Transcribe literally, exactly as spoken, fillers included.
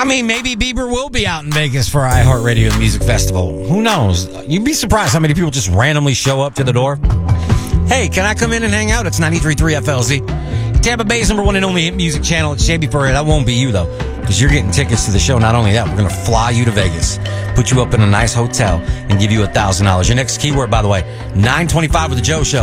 I mean, maybe Bieber will be out in Vegas for iHeartRadio Music Festival. Who knows? You'd be surprised how many people just randomly show up to the door. Hey, can I come in and hang out? It's ninety-three point three F L Z. Tampa Bay's number one and only hit music channel. It's J B Pereira. That won't be you, though, because you're getting tickets to the show. Not only that, we're going to fly you to Vegas, put you up in a nice hotel, and give you one thousand dollars. Your next keyword, by the way, nine twenty-five with the Joe Show.